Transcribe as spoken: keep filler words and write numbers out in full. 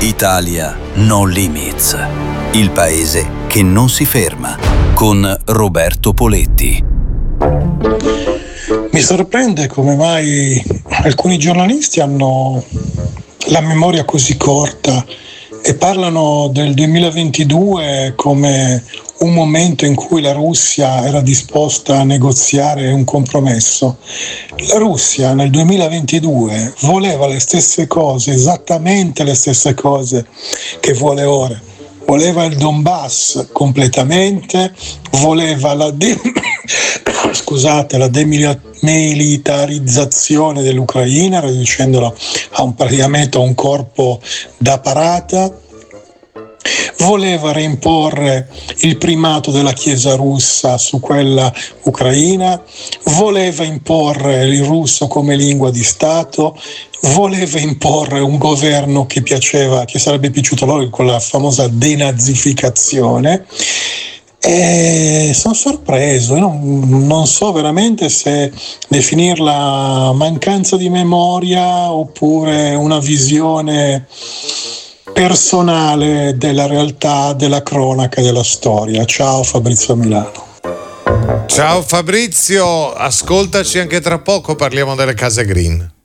Italia No Limits, il paese che non si ferma, con Roberto Poletti. Mi sorprende come mai alcuni giornalisti hanno la memoria così corta e parlano del duemilaventidue come un momento in cui la Russia era disposta a negoziare un compromesso. La Russia nel duemilaventidue voleva le stesse cose, esattamente le stesse cose che vuole ora. Voleva il Donbass completamente, voleva la, de- scusate, la demilitarizzazione dell'Ucraina, riducendola a un, praticamente a un corpo da parata. Voleva reimporre il primato della Chiesa russa su quella ucraina, voleva imporre il russo come lingua di Stato, voleva imporre un governo che piaceva, che sarebbe piaciuto loro, con la famosa denazificazione. E sono sorpreso, io non, non so veramente se definirla mancanza di memoria oppure una visione personale della realtà, della cronaca, della storia. Ciao Fabrizio Milano. Ciao Fabrizio, ascoltaci anche tra poco, parliamo delle case green.